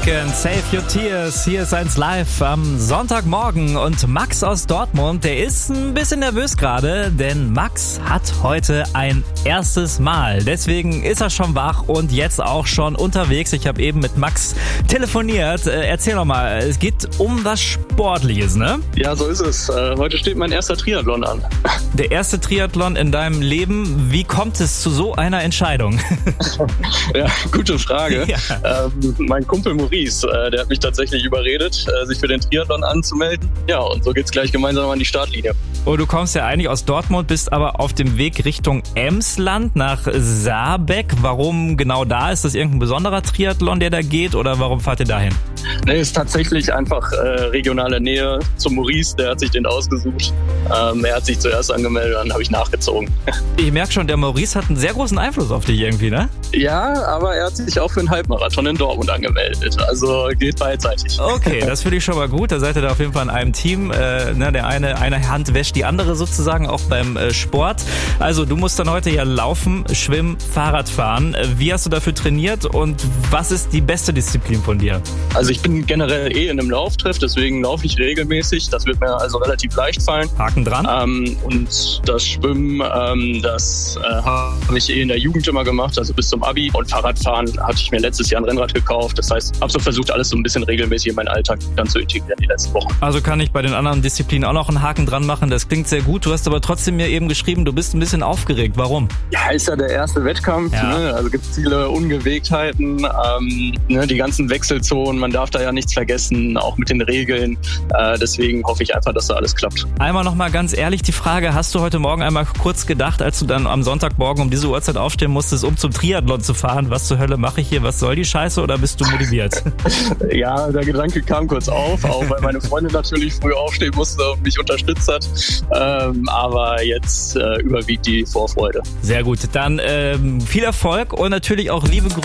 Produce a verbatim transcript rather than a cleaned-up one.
Weeknd, Save Your Tears, hier ist eins live am Sonntagmorgen und Max aus Dortmund, der ist ein bisschen nervös gerade, denn Max hat heute ein erstes Mal. Deswegen ist er schon wach und jetzt auch schon unterwegs. Ich habe eben mit Max telefoniert. Äh, erzähl doch mal, es geht um was Sportliches, ne? Ja, so ist es. Äh, heute steht mein erster Triathlon an. Der erste Triathlon in deinem Leben. Wie kommt es zu so einer Entscheidung? Ja, gute Frage. Ja. Ähm, mein Kumpel Maurice, äh, der hat mich tatsächlich überredet, äh, sich für den Triathlon anzumelden. Ja, und so geht's gleich gemeinsam an die Startlinie. Oh, du kommst ja eigentlich aus Dortmund, bist aber auf dem Weg Richtung Emsland nach Saarbeck. Warum genau da? Ist das irgendein besonderer Triathlon, der da geht, oder warum fahrt ihr dahin? Nee, ist tatsächlich einfach äh, regionale Nähe zum Maurice, der hat sich den ausgesucht. Ähm, er hat sich zuerst angemeldet, dann habe ich nachgezogen. Ich merke schon, der Maurice hat einen sehr großen Einfluss auf dich irgendwie, ne? Ja, aber er hat sich auch für einen Halbmarathon in Dortmund angemeldet. Also geht beidseitig. Okay, das finde ich schon mal gut. Da seid ihr da auf jeden Fall in einem Team. Äh, ne, der eine, eine Hand wäscht die andere sozusagen, auch beim äh, Sport. Also du musst dann heute ja laufen, schwimmen, Fahrrad fahren. Äh, wie hast du dafür trainiert und was ist die beste Disziplin von dir? Also ich bin generell eh in einem Lauftreff, deswegen laufe ich regelmäßig. Das wird mir also relativ leicht fallen. Haken dran. Ähm, und das Schwimmen, ähm, das äh, habe ich eh in der Jugend immer gemacht, also bis zum Abi. Und Fahrradfahren hatte ich mir letztes Jahr ein Rennrad gekauft. Das heißt, habe so versucht, alles so ein bisschen regelmäßig in meinen Alltag dann zu integrieren die letzten Wochen. Also kann ich bei den anderen Disziplinen auch noch einen Haken dran machen. Das klingt sehr gut. Du hast aber trotzdem mir eben geschrieben, du bist ein bisschen aufgeregt. Warum? Ja, ist ja der erste Wettkampf. Ja. Ne? Also gibt es viele Ungewegtheiten, ähm, ne? Die ganzen Wechselzonen. Man darf da ja nichts vergessen, auch mit den Regeln. Äh, deswegen hoffe ich einfach, dass da alles klappt. Einmal noch mal ganz ehrlich die Frage, hast du heute Morgen einmal kurz gedacht, als du dann am Sonntagmorgen um diese Uhrzeit aufstehen musstest, um zum Triathlon zu fahren, was zur Hölle mache ich hier, was soll die Scheiße, oder bist du motiviert? Ja, der Gedanke kam kurz auf, auch weil meine Freundin natürlich früh aufstehen musste und mich unterstützt hat. Ähm, aber jetzt äh, überwiegt die Vorfreude. Sehr gut, dann ähm, viel Erfolg und natürlich auch liebe Grüße.